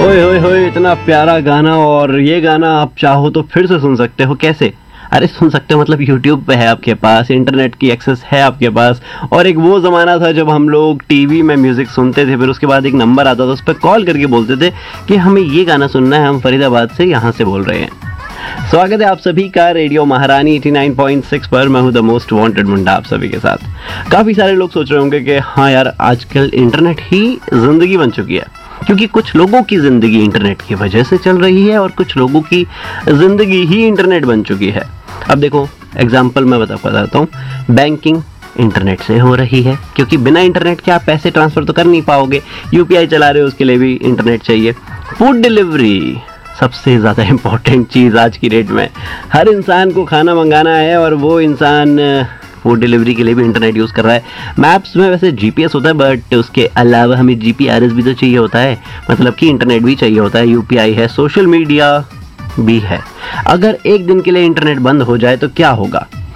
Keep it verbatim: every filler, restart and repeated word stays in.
ओए होए होए, इतना प्यारा गाना। और ये गाना आप चाहो तो फिर से सुन सकते हो। कैसे? अरे सुन सकते हो मतलब यूट्यूब पे है आपके पास, इंटरनेट की एक्सेस है आपके पास। और एक वो ज़माना था जब हम लोग टीवी में म्यूज़िक सुनते थे, फिर उसके बाद एक नंबर आता था, उस पर कॉल करके बोलते थे कि हमें ये गाना सुनना है, हम फरीदाबाद से यहाँ से बोल रहे हैं। स्वागत है आप सभी का रेडियो महारानी नवासी पॉइंट सिक्स पर। मैं हूँ द मोस्ट वांटेड मुंडा आप सभी के साथ। काफ़ी सारे लोग सोच रहे होंगे कि हाँ यार, आजकल इंटरनेट ही ज़िंदगी बन चुकी है, क्योंकि कुछ लोगों की ज़िंदगी इंटरनेट की वजह से चल रही है और कुछ लोगों की ज़िंदगी ही इंटरनेट बन चुकी है। अब देखो एग्जाम्पल मैं बता बताता हूँ। बैंकिंग इंटरनेट से हो रही है, क्योंकि बिना इंटरनेट के आप पैसे ट्रांसफ़र तो कर नहीं पाओगे। यूपीआई चला रहे हो, उसके लिए भी इंटरनेट चाहिए। फूड डिलीवरी सबसे ज़्यादा इम्पोर्टेंट चीज़ आज की डेट में। हर इंसान को खाना मंगाना है और वो इंसान फूड डिलीवरी के लिए भी इंटरनेट यूज़ कर रहा है। मैप्स में वैसे जीपीएस होता है, बट उसके अलावा हमें जीपीआरएस भी तो चाहिए होता है, मतलब कि इंटरनेट भी चाहिए होता है। यूपीआई है, सोशल मीडिया भी है। अगर एक दिन के लिए इंटरनेट बंद हो जाए तो क्या होगा?